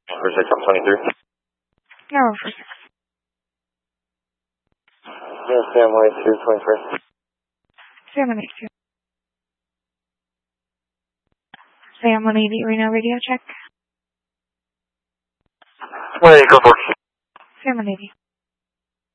For 6, I'm 23. No, for 6. Yes, Sam, way 2, 23. Sam 182. Sam 180, Reno radio check. Wait, go for it. Sam 180.